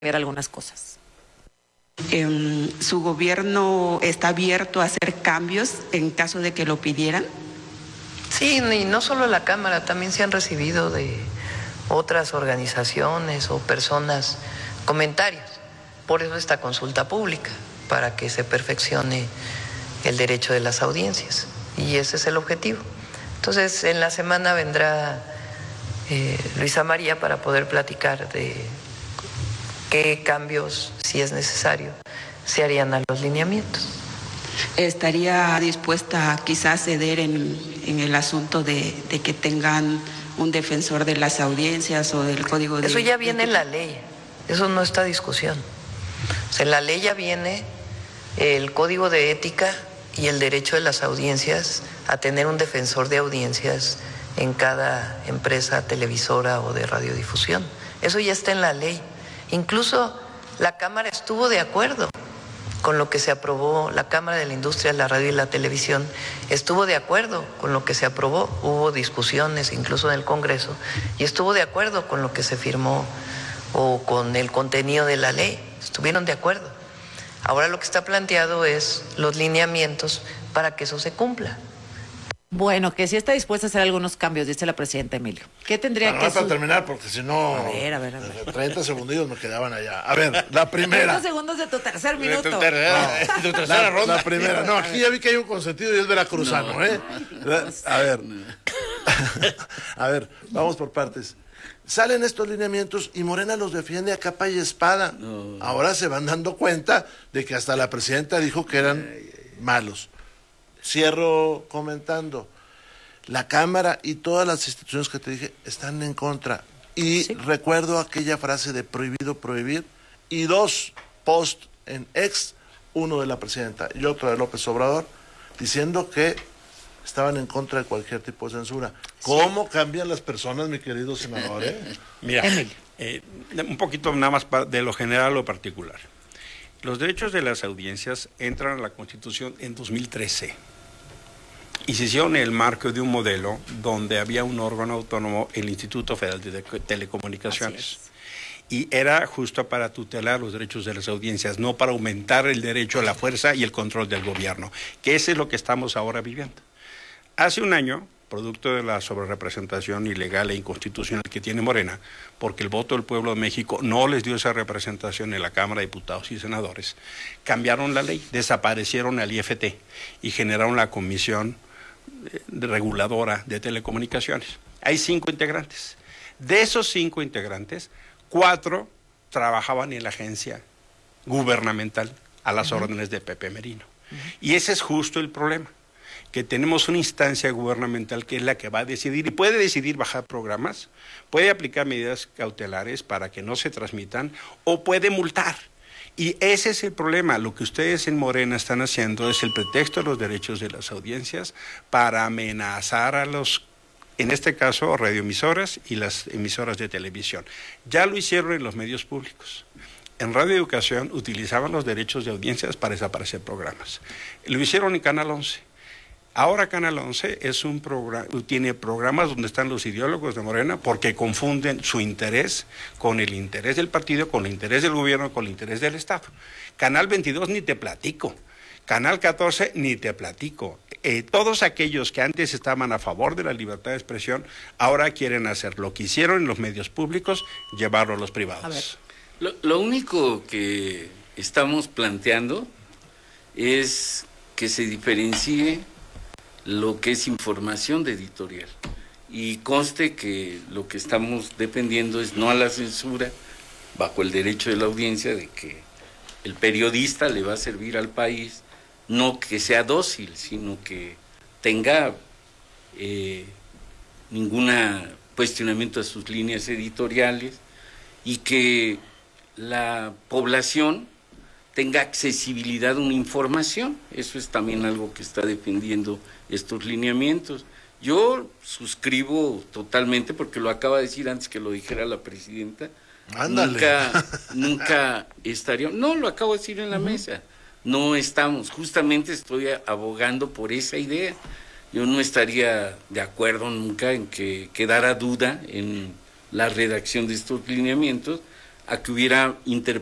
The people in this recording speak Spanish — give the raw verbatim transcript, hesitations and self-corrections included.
ver algunas cosas. Eh, ¿Su gobierno está abierto a hacer cambios en caso de que lo pidieran? Sí, y no solo la Cámara, también se han recibido de otras organizaciones o personas comentarios. Por eso esta consulta pública, para que se perfeccione el derecho de las audiencias. Y ese es el objetivo. Entonces, en la semana vendrá eh, Luisa María para poder platicar de qué cambios, si es necesario, se harían a los lineamientos. ¿Estaría dispuesta quizás a ceder en, en el asunto de, de que tengan un defensor de las audiencias o del código de... Eso ya viene en la ley, eso no está discusión. O sea, en la ley ya viene el código de ética y el derecho de las audiencias a tener un defensor de audiencias en cada empresa televisora o de radiodifusión. Eso ya está en la ley. Incluso la Cámara estuvo de acuerdo con lo que se aprobó, la Cámara de la Industria de la Radio y la Televisión estuvo de acuerdo con lo que se aprobó, hubo discusiones incluso en el Congreso, y estuvo de acuerdo con lo que se firmó o con el contenido de la ley, estuvieron de acuerdo. Ahora lo que está planteado es los lineamientos para que eso se cumpla. Bueno, que sí está dispuesta a hacer algunos cambios, dice la presidenta Emilio. ¿Qué tendría bueno, que hacer? Para su... terminar, porque si no... A ver, a ver, a ver. treinta segundillos me quedaban allá. A ver, la primera. treinta segundos de tu tercer minuto. De tu, ter no, tu tercera la, ronda. La primera. No, aquí ya vi que hay un consentido y es veracruzano, no, ¿eh? No, a ver. A ver, vamos por partes. Salen estos lineamientos y Morena los defiende a capa y espada. No. Ahora se van dando cuenta de que hasta la presidenta dijo que eran malos. Cierro comentando. La Cámara y todas las instituciones que te dije están en contra. Y sí. Recuerdo aquella frase de prohibido prohibir y dos posts en ex, uno de la presidenta y otro de López Obrador, diciendo que estaban en contra de cualquier tipo de censura. ¿Cómo sí. cambian las personas, mi querido senador? ¿eh? Mira, eh, un poquito nada más de lo general a lo particular. Los derechos de las audiencias entran a la Constitución en dos mil trece. Y se hicieron en el marco de un modelo donde había un órgano autónomo, el Instituto Federal de Telecomunicaciones. Y era justo para tutelar los derechos de las audiencias, no para aumentar el derecho a la fuerza y el control del gobierno, que ese es lo que estamos ahora viviendo. Hace un año, producto de la sobrerepresentación ilegal e inconstitucional que tiene Morena, porque el voto del pueblo de México no les dio esa representación en la Cámara de Diputados y Senadores, cambiaron la ley, desaparecieron al I F T y generaron la Comisión Reguladora de Telecomunicaciones. Hay cinco integrantes. De esos cinco integrantes, cuatro trabajaban en la agencia gubernamental a las uh-huh. órdenes de Pepe Merino. Uh-huh. Y ese es justo el problema, que tenemos una instancia gubernamental que es la que va a decidir y puede decidir bajar programas, puede aplicar medidas cautelares para que no se transmitan o puede multar. Y ese es el problema. Lo que ustedes en Morena están haciendo es el pretexto de los derechos de las audiencias para amenazar a los, en este caso, radioemisoras y las emisoras de televisión. Ya lo hicieron en los medios públicos. En Radio Educación utilizaban los derechos de audiencias para desaparecer programas. Lo hicieron en Canal once. Ahora Canal once es un programa, tiene programas donde están los ideólogos de Morena porque confunden su interés con el interés del partido, con el interés del gobierno, con el interés del Estado. Canal veintidós ni te platico. Canal catorce ni te platico. Eh, todos aquellos que antes estaban a favor de la libertad de expresión, ahora quieren hacer lo que hicieron en los medios públicos, llevarlo a los privados. A ver. Lo, lo único que estamos planteando es que se diferencie lo que es información de editorial y conste que lo que estamos defendiendo es no a la censura bajo el derecho de la audiencia de que el periodista le va a servir al país, no que sea dócil, sino que tenga eh, ningún cuestionamiento a sus líneas editoriales y que la población tenga accesibilidad a una información. Eso es también algo que está defendiendo estos lineamientos. Yo suscribo totalmente, porque lo acaba de decir antes que lo dijera la presidenta. Ándale. Nunca, nunca estaría, no, lo acabo de decir en la uh-huh. mesa, no estamos, justamente estoy abogando por esa idea. Yo no estaría de acuerdo nunca en que quedara duda en la redacción de estos lineamientos a que hubiera interpretación